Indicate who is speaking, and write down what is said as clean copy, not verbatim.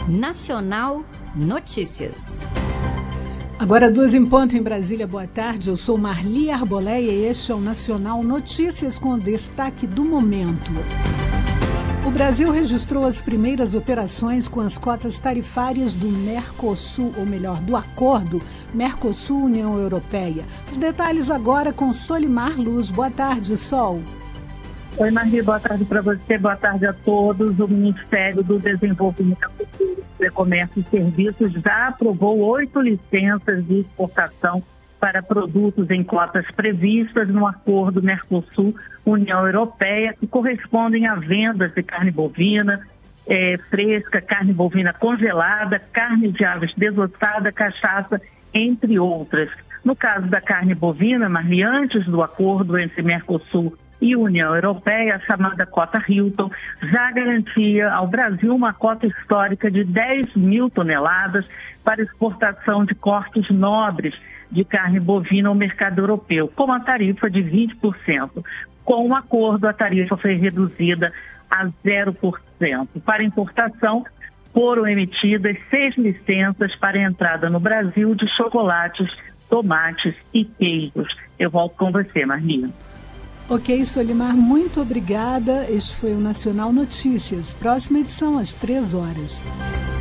Speaker 1: Nacional Notícias.
Speaker 2: Agora 2:00 em Brasília, boa tarde, eu sou Marli Arboleia e este é o Nacional Notícias com o destaque do momento. O Brasil registrou as primeiras operações com as cotas tarifárias do Mercosul, ou melhor, do acordo Mercosul-União Europeia. Os detalhes agora com Solimar Luz. Boa tarde, Sol.
Speaker 3: Oi, Marli, boa tarde para você, boa tarde a todos. O Ministério do Desenvolvimento de Comércio e Serviços já aprovou 8 licenças de exportação para produtos em cotas previstas no acordo Mercosul-União Europeia, que correspondem a vendas de carne bovina fresca, carne bovina congelada, carne de aves desossada, cachaça, entre outras. No caso da carne bovina, Marli, antes do acordo entre Mercosul e União Europeia, a chamada cota Hilton, já garantia ao Brasil uma cota histórica de 10 mil toneladas para exportação de cortes nobres de carne bovina ao mercado europeu, com uma tarifa de 20%. Com o acordo, a tarifa foi reduzida a 0%. Para importação, foram emitidas 6 licenças para entrada no Brasil de chocolates, tomates e queijos. Eu volto com você, Marli.
Speaker 2: Ok, Solimar, muito obrigada. Este foi o Nacional Notícias. Próxima edição às 3 horas.